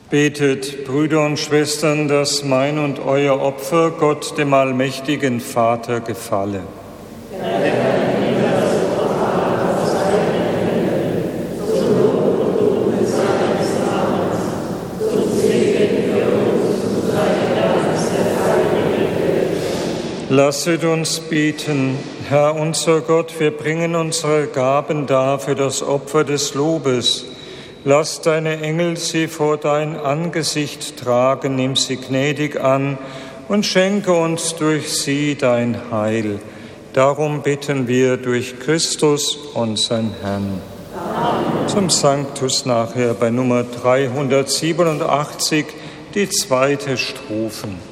Betet, Brüder und Schwestern, dass mein und euer Opfer Gott, dem allmächtigen Vater, gefalle. Lasset uns beten. Herr unser Gott, wir bringen unsere Gaben dar für das Opfer des Lobes. Lass deine Engel sie vor dein Angesicht tragen, nimm sie gnädig an und schenke uns durch sie dein Heil. Darum bitten wir durch Christus, unseren Herrn. Amen. Zum Sanctus nachher bei Nummer 387, die zweite Strophe.